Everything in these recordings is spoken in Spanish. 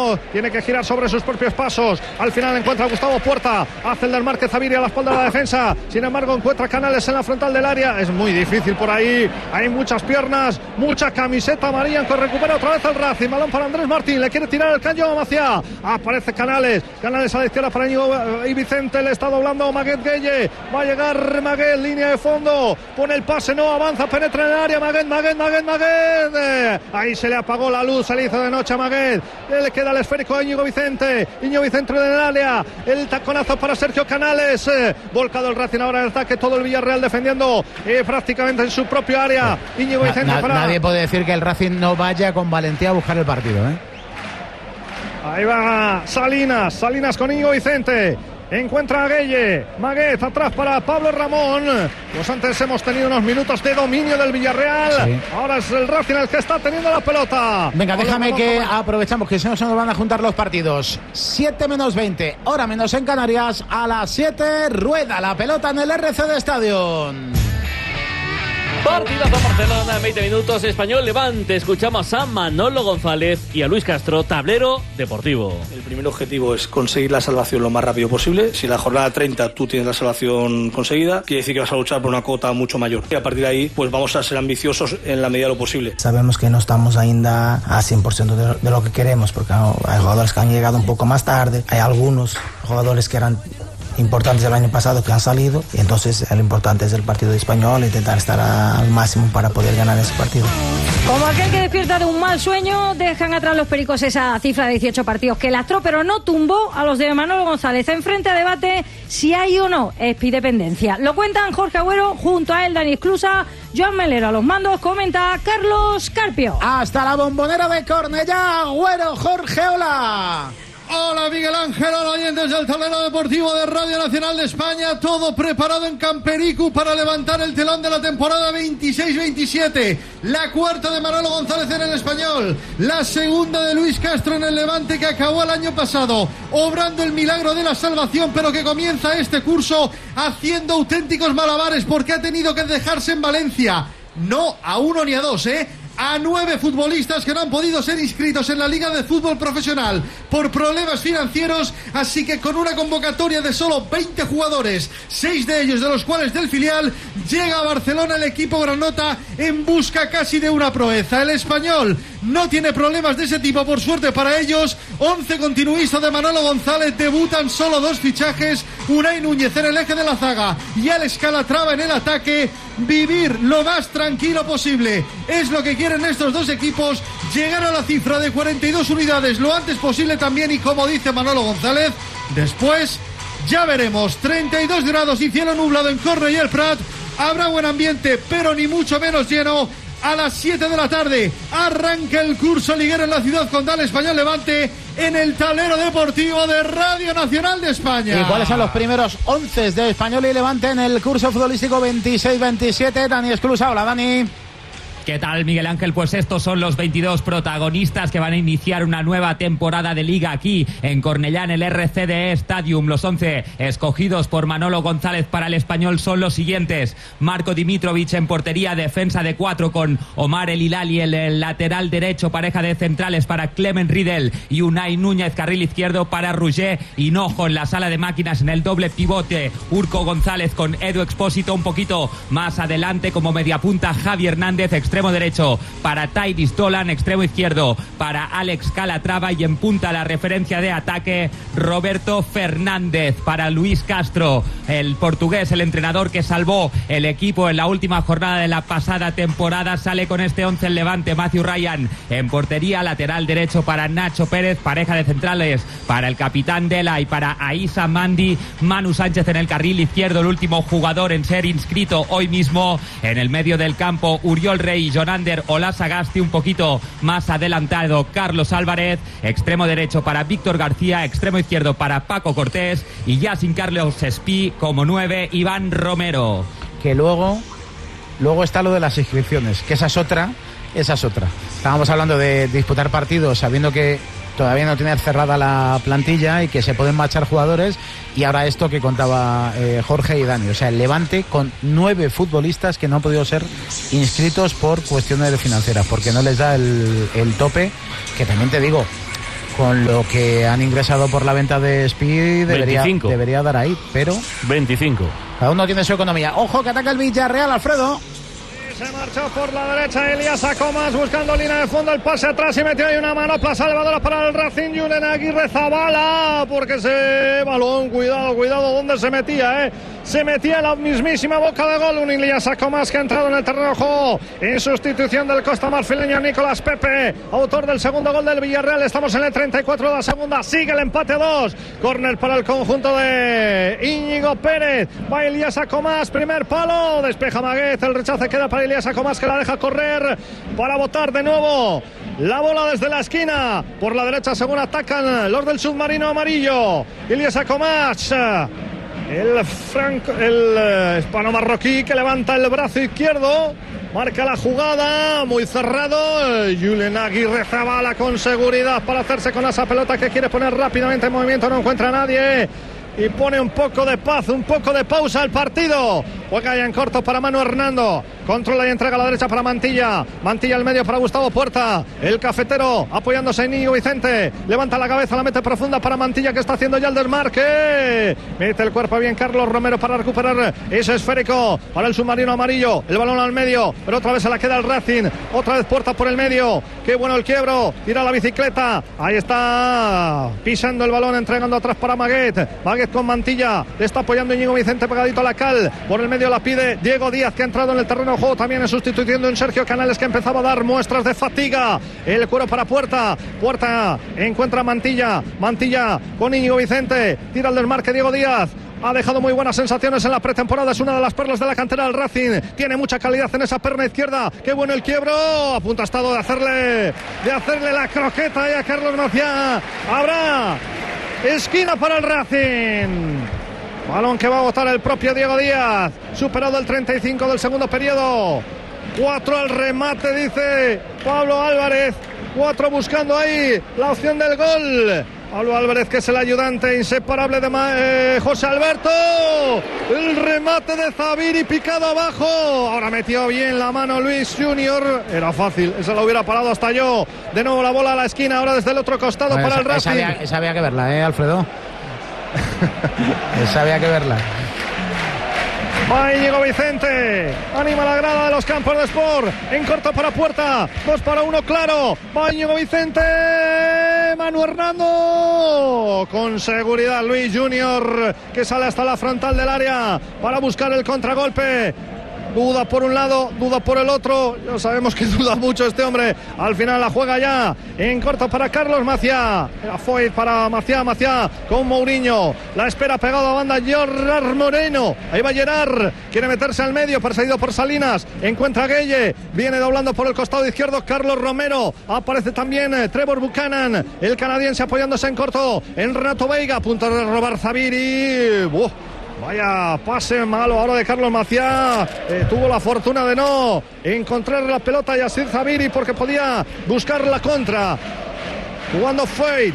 no tiene que girar sobre sus propios pasos. Al final encuentra a Gustavo Puerta, hace el del Márquez Zaviri a la espalda de la defensa. Sin embargo encuentra Canales en la frontal del área. Es muy difícil por ahí, hay muchas piernas, mucha camiseta amarilla que recupera otra vez el Racing. Balón para Andrés Martín, le quiere tirar el cañón Maciá. Aparece Canales a la izquierda para Íñigo y Vicente, le está doblando Maguet Gueye. Va a llegar Maguet, línea de fondo, pone el pase, no avanza, penetra en el área. Maguet. Ahí se le apagó la luz, se le hizo de noche a Maguet. Le queda el esférico a Íñigo Vicente en el área. El taconazo para Sergio Canales. Volcado el Racing ahora en el ataque, todo el Villarreal defendiendo prácticamente en su propio área. Íñigo Vicente Nadie puede decir que el Racing no vaya con valentía a buscar el partido, ¿eh? Ahí va Salinas con Íñigo Vicente. Encuentra a Gueye, Maguet atrás para Pablo Ramón. Pues antes hemos tenido unos minutos de dominio del Villarreal. Sí. Ahora es el Racing el que está teniendo la pelota. Venga, déjame que aprovechamos que si no se nos van a juntar los partidos. 7:20, hora menos en Canarias. A las 7 rueda la pelota en el RCD Stadium. Partidazo Barcelona, 20 minutos, Español Levante. Escuchamos a Manolo González y a Luis Castro, tablero deportivo. El primer objetivo es conseguir la salvación lo más rápido posible. Si en la jornada 30 tú tienes la salvación conseguida, quiere decir que vas a luchar por una cuota mucho mayor. Y a partir de ahí, pues vamos a ser ambiciosos en la medida de lo posible. Sabemos que no estamos ainda a 100% de lo que queremos, porque hay jugadores que han llegado un poco más tarde, hay algunos jugadores que eran importantes el año pasado que han salido, y entonces lo importante es el partido de Español, intentar estar al máximo para poder ganar ese partido. Como aquel que despierta de un mal sueño, dejan atrás los pericos esa cifra de 18 partidos que lastró, pero no tumbó a los de Manolo González. Enfrente a debate si hay o no espidependencia. Lo cuentan Jorge Agüero, junto a él Dani Esclusa, Joan Melero a los mandos, comenta Carlos Carpio. Hasta la Bombonera de Cornellá, Agüero, Jorge, hola. Hola Miguel Ángel, hola oyentes del tablero deportivo de Radio Nacional de España. Todo preparado en Campericu para levantar el telón de la temporada 26-27. La cuarta de Manolo González en el Español, la segunda de Luis Castro en el Levante, que acabó el año pasado obrando el milagro de la salvación, pero que comienza este curso haciendo auténticos malabares porque ha tenido que dejarse en Valencia, no a uno ni a dos, a 9 futbolistas que no han podido ser inscritos en la Liga de Fútbol Profesional por problemas financieros, así que con una convocatoria de solo 20 jugadores, 6 de ellos de los cuales del filial, llega a Barcelona el equipo granota en busca casi de una proeza. El Español no tiene problemas de ese tipo, por suerte para ellos. 11 continuistas de Manolo González, debutan solo 2 fichajes, Unai Núñez en el eje de la zaga y Alex Calatrava en el ataque. Vivir lo más tranquilo posible es lo que quieren estos dos equipos, llegar a la cifra de 42 unidades lo antes posible también, y como dice Manolo González, después ya veremos. 32 grados y cielo nublado en Cornellà el Prat, habrá buen ambiente pero ni mucho menos lleno. A las 7 de la tarde arranca el curso liguero en la ciudad condal Español Levante en el tablero deportivo de Radio Nacional de España. ¿Y cuáles son los primeros 11 de Español y Levante en el curso futbolístico 26-27? Dani Esclusa, hola Dani. ¿Qué tal, Miguel Ángel? Pues estos son los 22 protagonistas que van a iniciar una nueva temporada de Liga aquí en Cornellá, en el RCD Stadium. Los 11 escogidos por Manolo González para el Español son los siguientes: Marco Dimitrovic en portería, defensa de 4 con Omar El Hilali en el lateral derecho, pareja de centrales para Clement Riedel y Unai Núñez, carril izquierdo para Roger Hinojo. En la sala de máquinas, en el doble pivote, Urco González con Edu Expósito un poquito más adelante como mediapunta, Javi Hernández, extremo derecho para Tairis Dolan, extremo izquierdo para Alex Calatrava, y en punta la referencia de ataque Roberto Fernández. Para Luis Castro, el portugués, el entrenador que salvó el equipo en la última jornada de la pasada temporada, sale con este 11 el Levante. Matthew Ryan en portería, lateral derecho para Nacho Pérez, pareja de centrales para el capitán Dela y para Aissa Mandi, Manu Sánchez en el carril izquierdo, el último jugador en ser inscrito hoy mismo en el medio del campo, Uriol Rey, Jonander Olasagasti, un poquito más adelantado Carlos Álvarez, extremo derecho para Víctor García, extremo izquierdo para Paco Cortés, y ya sin Carlos Espí como 9, Iván Romero. Que luego está lo de las inscripciones, que esa es otra. Estábamos hablando de disputar partidos sabiendo que todavía no tiene cerrada la plantilla y que se pueden marchar jugadores, y ahora esto que contaba Jorge y Dani, o sea, el Levante con 9 futbolistas que no han podido ser inscritos por cuestiones financieras, porque no les da el tope, que también te digo, con lo que han ingresado por la venta de Speed debería dar ahí, pero 25. Cada uno tiene su economía. Ojo que ataca el Villarreal, Alfredo. Se marchó por la derecha Elías Acomas buscando línea de fondo, el pase atrás y metió ahí una manopla salvadora para el Racing. Julen Aguirre Zabala, porque ese balón, cuidado donde se metía, se metía en la mismísima boca de gol. Un Elías Acomas que ha entrado en el terreno de juego en sustitución del costamarfileño Nicolás Pepe, autor del segundo gol del Villarreal. Estamos en el 34 de la segunda, sigue el empate a 2. Córner para el conjunto de Íñigo Pérez. Va Elías Acomas, primer palo, despeja Maguez, el rechace queda para Elías Acomas, que la deja correr para botar de nuevo la bola desde la esquina. Por la derecha según atacan los del submarino amarillo. Elías Acomas, el hispano marroquí, que levanta el brazo izquierdo, marca la jugada, muy cerrado. Julen Aguirre Zabala con seguridad para hacerse con esa pelota que quiere poner rápidamente en movimiento, no encuentra a nadie y pone un poco de paz, un poco de pausa al partido. Juega ya en corto para Manu Hernando, controla y entrega a la derecha para Mantilla al medio para Gustavo Puerta, el cafetero apoyándose en Íñigo Vicente, levanta la cabeza, la mete profunda para Mantilla, que está haciendo ya el desmarque, mete el cuerpo bien Carlos Romero para recuperar ese esférico para el submarino amarillo, el balón al medio, pero otra vez se la queda el Racing, otra vez Puerta por el medio, qué bueno el quiebro, tira la bicicleta, ahí está pisando el balón, entregando atrás para Maguet con Mantilla, le está apoyando Íñigo Vicente pegadito a la cal, por el medio la pide Diego Díaz, que ha entrado en el terreno de juego también en sustitución de un Sergio Canales que empezaba a dar muestras de fatiga. El cuero para Puerta encuentra a Mantilla con Íñigo Vicente, tira el desmarque Diego Díaz. Ha dejado muy buenas sensaciones en la pretemporada, es una de las perlas de la cantera del Racing, tiene mucha calidad en esa perna izquierda, qué bueno el quiebro, a punto ha estado de hacerle la croqueta a Carlos Maciá. Habrá esquina para el Racing, balón que va a botar el propio Diego Díaz, superado el 35 del segundo periodo. 4 al remate, dice Pablo Álvarez, 4 buscando ahí la opción del gol. Pablo Álvarez, que es el ayudante inseparable de José Alberto. El remate de Zaviri picado abajo. Ahora metió bien la mano Luis Junior. Era fácil, esa lo hubiera parado hasta yo. De nuevo la bola a la esquina, ahora desde el otro costado para el Racing. Esa había que verla, Alfredo. Esa había que verla. Va Íñigo Vicente, anima la grada de los campos de Sport, en corto para Puerta, 2-1 claro, va Íñigo Vicente, Manu Hernando, con seguridad Luis Junior, que sale hasta la frontal del área para buscar el contragolpe. Duda por un lado, duda por el otro. Ya sabemos que duda mucho este hombre. Al final la juega ya en corto para Carlos Maciá. Era Foyt para Maciá con Mourinho. La espera pegado a banda Gerard Moreno. Ahí va Gerard. Quiere meterse al medio, perseguido por Salinas. Encuentra a Gueye. Viene doblando por el costado izquierdo Carlos Romero. Aparece también Trevor Buchanan, el canadiense, apoyándose en corto en Renato Veiga. A punto de robar Zaviri. Vaya pase malo ahora de Carlos Maciá. Tuvo la fortuna de no encontrar la pelota a Yassir Zaviri, porque podía buscar la contra. Jugando Foyt.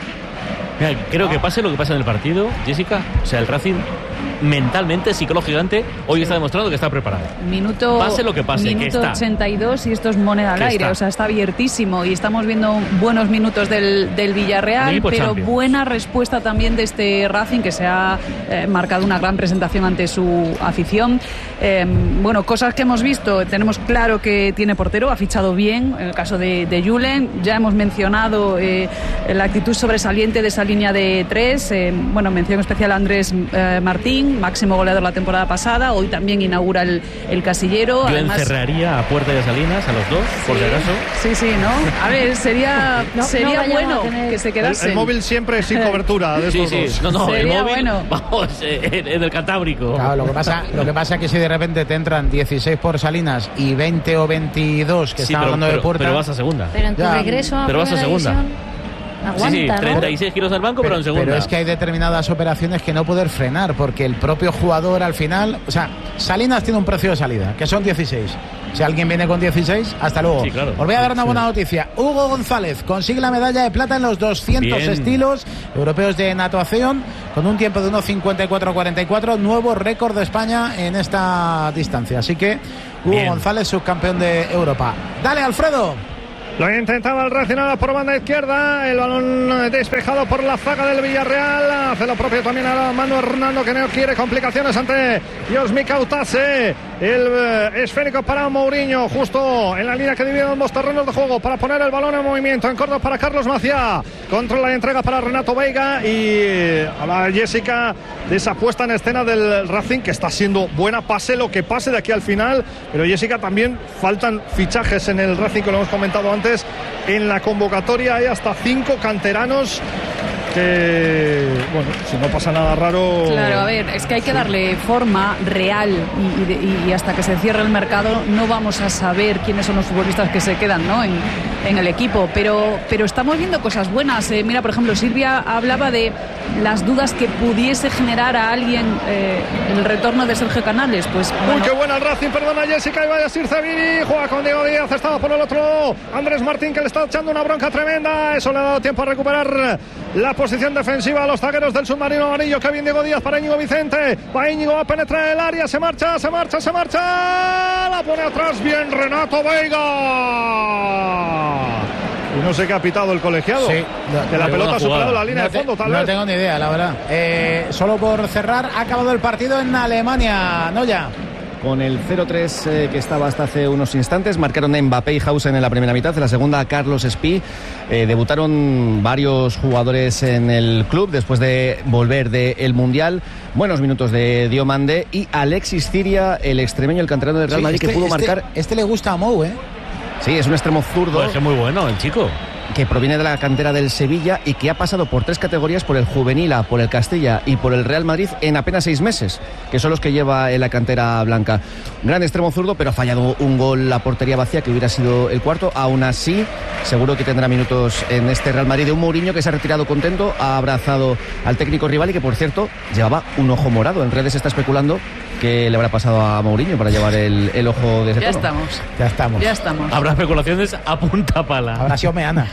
Mira, creo que pase lo que pasa en el partido, Jessica, o sea, el Racing mentalmente, psicológicamente, hoy está demostrando que está preparado. Pase lo que pase, minuto que está. 82 y esto es moneda al aire, o sea, está abiertísimo y estamos viendo buenos minutos del Villarreal, pero Champions. Buena respuesta también de este Racing, que se ha marcado una gran presentación ante su afición. Bueno, cosas que hemos visto, tenemos claro que tiene portero, ha fichado bien, en el caso de Julen, ya hemos mencionado la actitud sobresaliente de esa línea de 3, bueno, mención especial a Andrés Martín, máximo goleador la temporada pasada, hoy también inaugura el casillero. Yo encerraría a Puerta y a Salinas, a los dos, por si acaso. Sí, ¿no? A ver, sería bueno que se quedase. El móvil siempre sin cobertura. Sí. No, sería el móvil, bueno. Vamos, en el Cantábrico. Claro, lo que pasa es que si de repente te entran 16 por Salinas y 20 o 22 que están hablando de Puerta. Pero vas a segunda. Pero en tu regreso a pero vas a segunda. División, aguanta, sí, 36 kilos al banco, pero en segunda. Pero es que hay determinadas operaciones que no poder frenar, porque el propio jugador al final, o sea, Salinas tiene un precio de salida, que son 16. Si alguien viene con 16, hasta luego. Sí, claro. Os voy a dar una buena noticia. Hugo González consigue la medalla de plata en los 200 estilos europeos de natación, con un tiempo de 1:54:44, nuevo récord de España en esta distancia. Así que Hugo González, subcampeón de Europa. Dale, Alfredo. Lo intentaba el Racing por banda izquierda. El balón despejado por la zaga del Villarreal. Hace lo propio también a Manu Hernando, que no quiere complicaciones ante Josmi Kautase. El esférico para Mourinho, justo en la línea que divide ambos terrenos de juego, para poner el balón en movimiento. En córner para Carlos Maciá. Controla la entrega para Renato Veiga. Y a la Jessica de esa puesta en escena del Racing, que está siendo buena, pase lo que pase de aquí al final. Pero Jessica, también faltan fichajes en el Racing, que lo hemos comentado antes. En la convocatoria hay hasta 5 canteranos que, bueno, si no pasa nada raro... Claro, a ver, es que hay que darle forma real y hasta que se cierre el mercado no vamos a saber quiénes son los futbolistas que se quedan, ¿no?, en el equipo, pero estamos viendo cosas buenas. Mira, por ejemplo, Silvia hablaba de las dudas que pudiese generar a alguien el retorno de Sergio Canales. Pues bueno. Uy, qué buena el Racing, perdona Jessica, y vaya Sir Zaviri, juega con Diego Díaz, estaba por el otro Andrés Martín, que le está echando una bronca tremenda. Eso le ha dado tiempo a recuperar la posición defensiva a los zagueros del submarino amarillo. Qué bien Diego Díaz para Íñigo Vicente. Va Íñigo, va a penetrar el área, se marcha. La pone atrás bien Renato Veiga. Y no sé qué ha pitado el colegiado. Sí, que la pelota ha superado la línea de fondo, tal vez. No tengo ni idea, la verdad. Solo por cerrar, ha acabado el partido en Alemania, ¿no? Ya. Con el 0-3 que estaba hasta hace unos instantes, marcaron Mbappé y Hausen en la primera mitad, en la segunda Carlos Espí. Debutaron varios jugadores en el club después de volver del Mundial. Buenos minutos de Diomande y Alexis Ciria, el extremeño, el canterano del Real Madrid, que pudo marcar. Este le gusta a Mou, ¿eh? Sí, es un extremo zurdo. Pues es muy bueno el chico. Que proviene de la cantera del Sevilla y que ha pasado por 3 categorías, por el Juvenil A, por el Castilla y por el Real Madrid en apenas 6 meses, que son los que lleva en la cantera blanca. Gran extremo zurdo, pero ha fallado un gol a portería vacía, que hubiera sido el cuarto. Aún así, seguro que tendrá minutos en este Real Madrid, de un Mourinho que se ha retirado contento, ha abrazado al técnico rival y que, por cierto, llevaba un ojo morado. En redes se está especulando que le habrá pasado a Mourinho para llevar el ojo de ese tono. Ya estamos. Habrá especulaciones a punta pala. Habrá sido Meana.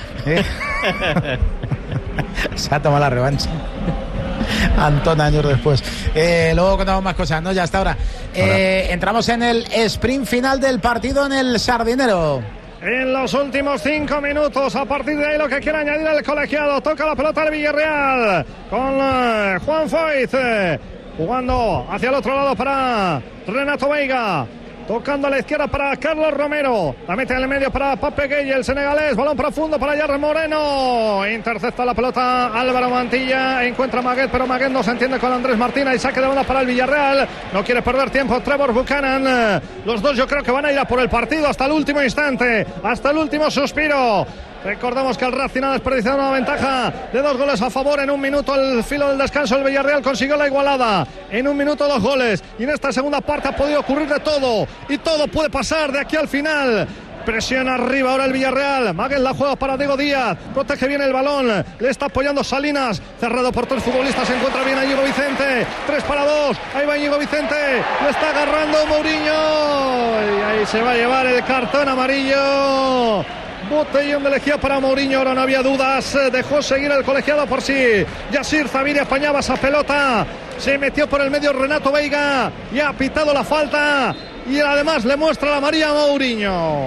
Se ha tomado la revancha Antón años después. Luego contamos más cosas, ¿no? Ya hasta ahora. Entramos en el sprint final del partido en el Sardinero. En los últimos 5 minutos, a partir de ahí lo que quiere añadir el colegiado. Toca la pelota del Villarreal con Juan Foyt, jugando hacia el otro lado para Renato Veiga. Tocando a la izquierda para Carlos Romero. La mete en el medio para Pape Gueye, el senegalés. Balón profundo para Yarre Moreno. Intercepta la pelota Álvaro Mantilla. Encuentra a Maguet, pero Maguet no se entiende con Andrés Martina. Y saque de banda para el Villarreal. No quiere perder tiempo Trevor Buchanan. Los dos yo creo que van a ir a por el partido hasta el último instante. Hasta el último suspiro. Recordamos que el Racing ha desperdiciado una ventaja de 2 goles a favor. En un minuto, al filo del descanso, el Villarreal consiguió la igualada. En un minuto, 2 goles. Y en esta segunda parte ha podido ocurrir de todo. Y todo puede pasar de aquí al final. Presión arriba ahora el Villarreal. Maguet la juega para Diego Díaz. Protege bien el balón. Le está apoyando Salinas. Cerrado por 3 futbolistas. Se encuentra bien a Íñigo Vicente. 3 para 2. Ahí va Íñigo Vicente. Le está agarrando Mourinho. Y ahí se va a llevar el cartón amarillo. Botellón de lejía para Mourinho, ahora no había dudas, dejó seguir el colegiado por sí. Yasir Zaviri apañaba esa pelota, se metió por el medio Renato Veiga y ha pitado la falta y además le muestra la amarilla a Mourinho.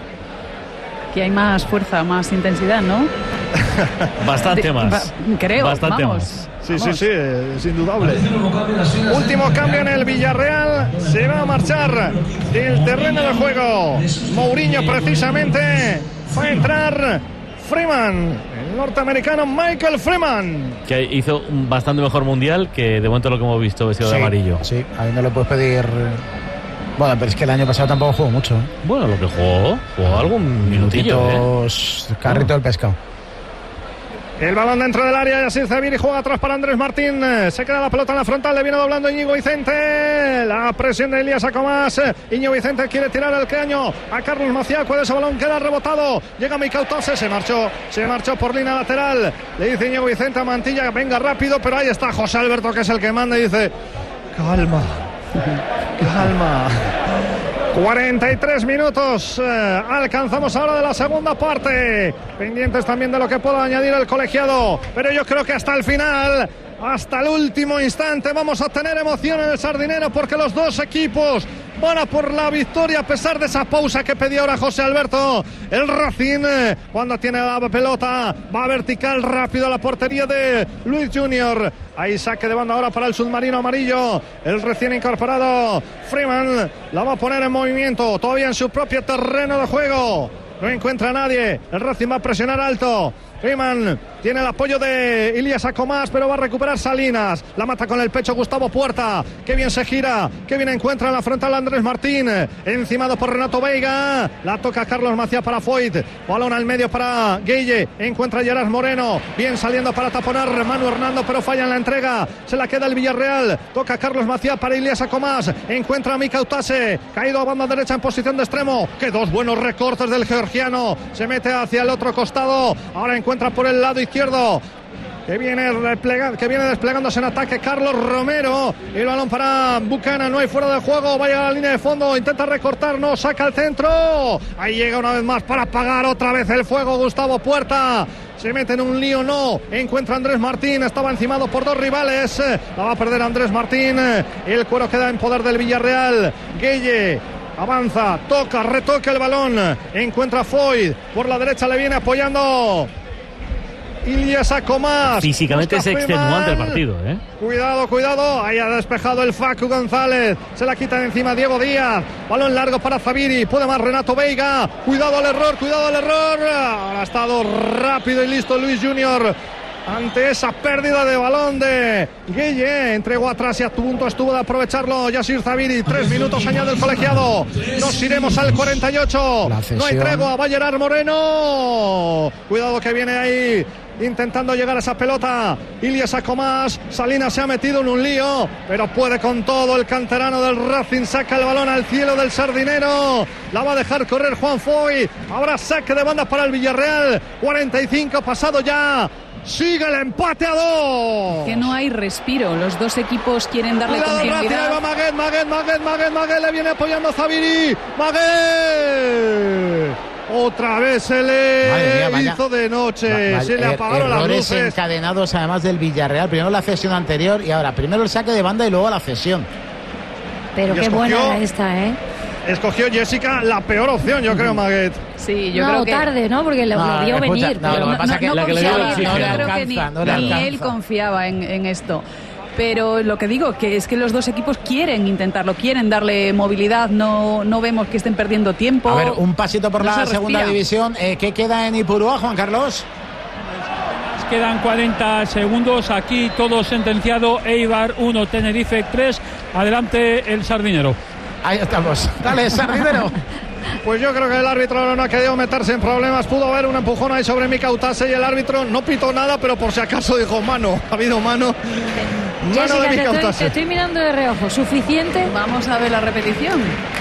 Que hay más fuerza, más intensidad, ¿no? Bastante más. Creo, bastante vamos. Más. Sí, es indudable. Último cambio en el Villarreal. Se va a marchar del terreno de juego Mourinho, precisamente. Va a entrar Freeman, el norteamericano Michael Freeman, que hizo un bastante mejor mundial que de momento lo que hemos visto vestido de amarillo. Sí, ahí no le puedes pedir. Bueno, pero es que el año pasado tampoco jugó mucho. Bueno, lo que jugó algún minutillo. Carrito del pescado. El balón dentro del área, Yasir Zaviri juega atrás para Andrés Martín. Se queda la pelota en la frontal, le viene doblando Íñigo Vicente. La presión de Elías Acomás. Íñigo Vicente quiere tirar el caño a Carlos Maciá. Cuando ese balón queda rebotado, llega Micautase, se marchó por línea lateral. Le dice Íñigo Vicente a Mantilla, venga rápido, pero ahí está José Alberto, que es el que manda, y dice: calma. 43 minutos alcanzamos ahora de la segunda parte, pendientes también de lo que pueda añadir el colegiado, pero yo creo que hasta el final, hasta el último instante, vamos a tener emoción en el Sardinero, porque los dos equipos van a por la victoria a pesar de esa pausa que pedía ahora José Alberto. El Racing, cuando tiene la pelota, va vertical rápido a la portería de Luis Junior. Ahí saque de banda ahora para el submarino amarillo. El recién incorporado Freeman la va a poner en movimiento, todavía en su propio terreno de juego. No encuentra a nadie. El Racing va a presionar alto. Freeman tiene el apoyo de Ilias Acomás, pero va a recuperar Salinas. La mata con el pecho Gustavo Puerta. Qué bien se gira, qué bien encuentra en la frontal Andrés Martín. Encimado por Renato Veiga. La toca Carlos Macías para Foyt. Balón al medio para Gueye. Encuentra a Gerard Moreno. Bien saliendo para taponar Manu Hernando, pero falla en la entrega. Se la queda el Villarreal. Toca Carlos Macías para Ilias Acomás. Encuentra a Mika Utase. Caído a banda derecha en posición de extremo. Que dos buenos recortes del georgiano. Se mete hacia el otro costado. Ahora encuentra por el lado izquierdo que viene desplegándose en ataque Carlos Romero. El balón para Buchanan, no hay fuera de juego, vaya a la línea de fondo, intenta recortar, no, saca el centro. Ahí llega una vez más para apagar otra vez el fuego Gustavo Puerta. Se mete en un lío, no, encuentra a Andrés Martín, estaba encimado por dos rivales, la va a perder Andrés Martín. El cuero queda en poder del Villarreal. Gueye avanza, toca, retoca el balón, encuentra a Foyt, por la derecha le viene apoyando Ilias Acomás. Físicamente es extenuante el partido, ¿eh? Cuidado, ahí ha despejado el Facu González, se la quita de encima Diego Díaz, balón largo para Zaviri, puede más Renato Veiga, cuidado al error, ahora ha estado rápido y listo Luis Junior ante esa pérdida de balón de Gueye. Entregó atrás y a punto estuvo de aprovecharlo Yasir Zaviri. 3 minutos añade el colegiado. Nos iremos al 48. No hay tregua, va a Gerard Moreno. Cuidado que viene ahí intentando llegar a esa pelota Ilias Acomás. Salinas se ha metido en un lío, pero puede con todo el canterano del Racing. Saca el balón al cielo del Sardinero, la va a dejar correr Juan Foyt. Ahora saque de banda para el Villarreal. 45 pasado ya. Sigue el empate a 2. Que no hay respiro. Los dos equipos quieren darle continuidad. Maguet le viene apoyando a Zaviri. Maguet. Otra vez se le hizo de noche. Se le apagaron las luces. Encadenados además del Villarreal. Primero la cesión anterior y ahora primero el saque de banda y luego la cesión. Pero qué buena era esta, ¿eh? Escogió Jessica la peor opción, yo creo, Maguet. Sí, yo creo que tarde, ¿no? Porque lo vio venir. Lo que pasa es que la que le dio ni él confiaba en esto. Pero lo que digo, que es que los dos equipos quieren intentarlo, quieren darle movilidad, no vemos que estén perdiendo tiempo. A ver, un pasito por la segunda división. ¿Qué queda en Ipurúa, Juan Carlos? Quedan 40 segundos, aquí todo sentenciado. Eibar 1, Tenerife 3, adelante el Sardinero. Ahí estamos. Dale, Sardinero. Pues yo creo que el árbitro no ha querido meterse en problemas. Pudo haber un empujón ahí sobre Mika Utase y el árbitro no pitó nada, pero por si acaso dijo mano. Ha habido mano. Mano de Mika Utase. Te estoy mirando de reojo. ¿Suficiente? Vamos a ver la repetición.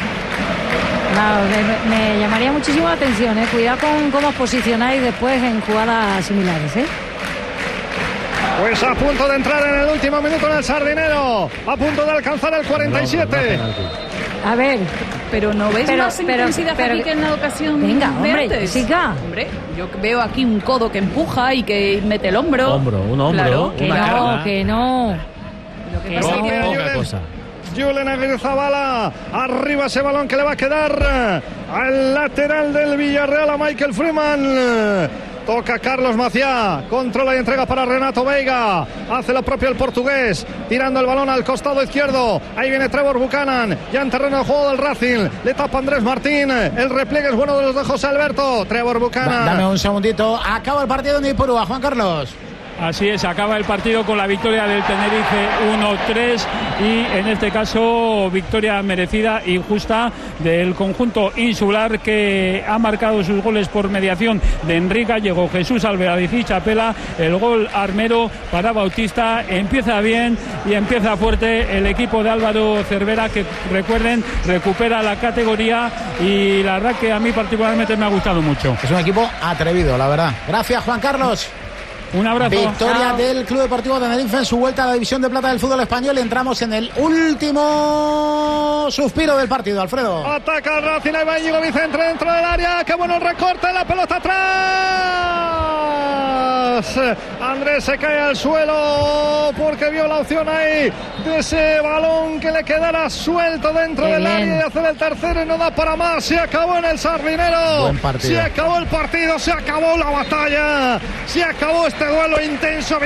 No, me llamaría muchísimo la atención, ¿eh? Cuidado con cómo os posicionáis después en jugadas similares, ¿eh? Pues a punto de entrar en el último minuto en el Sardinero, a punto de alcanzar el 47. A ver, pero ¿no ves más intensidad aquí que en la ocasión? Venga, hombre, Jessica. Hombre, yo veo aquí un codo que empuja y que mete el hombro. Un hombro, claro, que no. Lo que pasa es que poca cosa. Julen Agrizabala, arriba ese balón que le va a quedar al lateral del Villarreal, a Michael Freeman. Toca Carlos Macías, controla y entrega para Renato Veiga, hace lo propio el portugués, tirando el balón al costado izquierdo. Ahí viene Trevor Buchanan, ya en terreno de juego del Racing, le tapa Andrés Martín. El repliegue es bueno de los de José Alberto. Trevor Buchanan. Dame un segundito, acaba el partido en Ipurúa, Juan Carlos. Así es, acaba el partido con la victoria del Tenerife 1-3 y en este caso victoria merecida y justa del conjunto insular, que ha marcado sus goles por mediación de Enrique Gallego, Jesús Alvarez y Chapela. El gol armero para Bautista. Empieza bien y empieza fuerte el equipo de Álvaro Cervera, que recuerden, recupera la categoría y la verdad que a mí particularmente me ha gustado mucho. Es un equipo atrevido, la verdad. Gracias, Juan Carlos. Un abrazo. Victoria del Club Deportivo Tenerife en su vuelta a la División de Plata del fútbol español. Entramos en el último suspiro del partido, Alfredo. Ataca el Racing, ahí va Íñigo Vicente dentro del área. ¡Qué bueno el recorte! ¡La pelota atrás! Andrés. Andrés se cae al suelo porque vio la opción ahí de ese balón que le quedara suelto dentro del área y hacer el tercero y no da para más. Se acabó en el Sardinero. Se acabó el partido, se acabó la batalla, se acabó este duelo intenso.